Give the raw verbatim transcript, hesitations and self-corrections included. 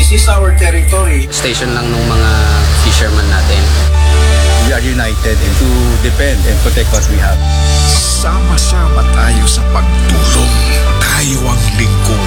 This is our territory. Station lang ng mga fisherman natin. We are united and to defend and protect what we have. Sama-sama tayo sa pagtulong. Tayo ang lingkod